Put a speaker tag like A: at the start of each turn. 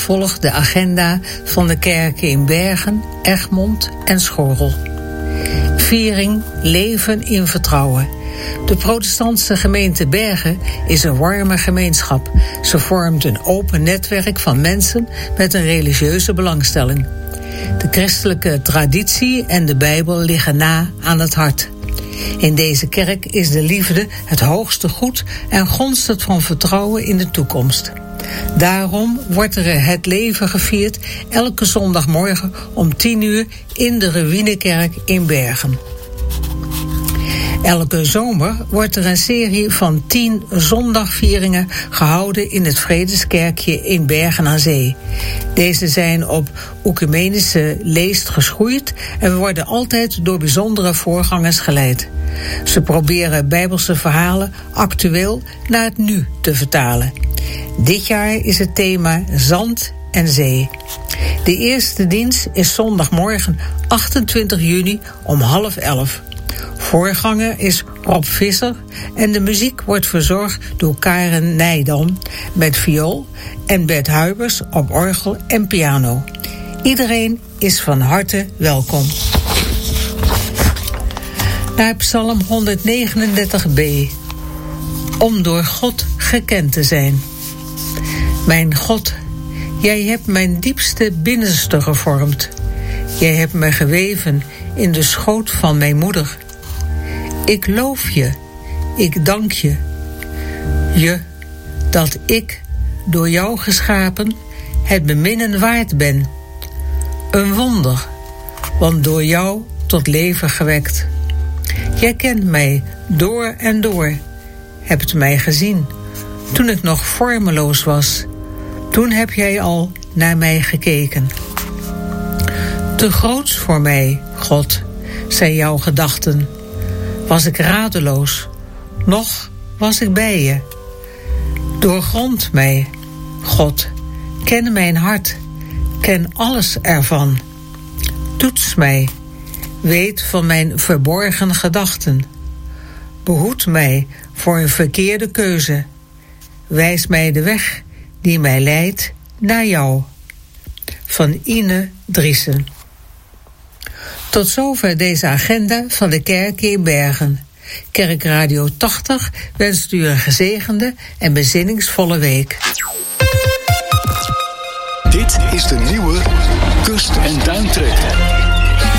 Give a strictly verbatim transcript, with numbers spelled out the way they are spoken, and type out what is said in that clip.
A: Volg de agenda van de kerken in Bergen, Egmond en Schorrel. Viering Leven in Vertrouwen. De protestantse gemeente Bergen is een warme gemeenschap. Ze vormt een open netwerk van mensen met een religieuze belangstelling. De christelijke traditie en de Bijbel liggen na aan het hart. In deze kerk is de liefde het hoogste goed en gonst het van vertrouwen in de toekomst. Daarom wordt er het leven gevierd elke zondagmorgen om tien uur in de Ruïnekerk in Bergen. Elke zomer wordt er een serie van tien zondagvieringen gehouden in het Vredeskerkje in Bergen aan Zee. Deze zijn op oecumenische leest geschoeid en worden altijd door bijzondere voorgangers geleid. Ze proberen Bijbelse verhalen actueel naar het nu te vertalen. Dit jaar is het thema Zand en Zee. De eerste dienst is zondagmorgen achtentwintig juni om half elf. Voorganger is Rob Visser en de muziek wordt verzorgd door Karen Nijdam met viool en Bert Huibers op orgel en piano. Iedereen is van harte welkom. Naar Psalm honderdnegenendertig b. Om door God gekend te zijn. Mijn God, jij hebt mijn diepste binnenste gevormd. Jij hebt me geweven in de schoot van mijn moeder. Ik loof je, ik dank je. Je, dat ik, door jou geschapen, het beminnen waard ben. Een wonder, want door jou tot leven gewekt. Jij kent mij door en door, hebt mij gezien, toen ik nog vormeloos was. Toen heb jij al naar mij gekeken. Te groots voor mij, God, zijn jouw gedachten. Was ik radeloos, nog was ik bij je. Doorgrond mij, God, ken mijn hart, ken alles ervan. Toets mij, weet van mijn verborgen gedachten. Behoed mij voor een verkeerde keuze. Wijs mij de weg die mij leidt naar jou. Van Ine Driessen. Tot zover deze agenda van de kerk in Bergen. Kerkradio tachtig wenst u een gezegende en bezinningsvolle week.
B: Dit is de nieuwe Kust- en Duintrek.